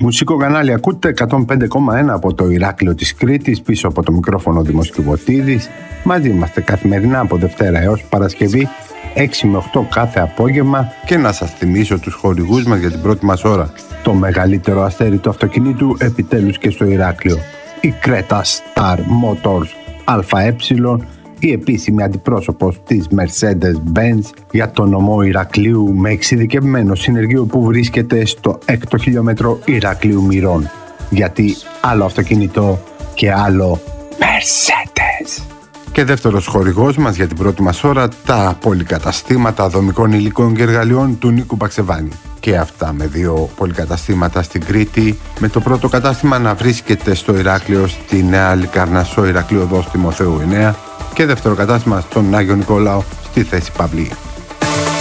Μουσικό κανάλι ακούτε 105,1 από το Ηράκλειο της Κρήτης, πίσω από το μικρόφωνο Δήμος Κιβωτίδης. Μαζί είμαστε καθημερινά από Δευτέρα έως Παρασκευή 6 με 8 κάθε απόγευμα και να σας θυμίσω τους χορηγούς μας για την πρώτη μας ώρα. Το μεγαλύτερο αστέρι του αυτοκινήτου επιτέλους και στο Ηράκλειο. Η Creta Star Motors ΑΕ, η επίσημη αντιπρόσωπος της Mercedes-Benz για το νομό Ηρακλείου, με εξειδικευμένο συνεργείο που βρίσκεται στο 6ο χιλιόμετρο Ηρακλείου Μυρών. Γιατί άλλο αυτοκίνητο και άλλο Mercedes. Και δεύτερος χορηγός μας για την πρώτη μας ώρα, τα πολυκαταστήματα δομικών υλικών και εργαλειών του Νίκου Παξεβάνη. Και αυτά με 2 πολυκαταστήματα στην Κρήτη, με το πρώτο κατάστημα να βρίσκεται στο Ηράκλειο, στη Νέα Λικαρνασσό Ηρακλείο Οδός Τιμοθέου 9, και δεύτερο κατάστημα στον Άγιο Νικόλαο, στη Θέση Παυλή.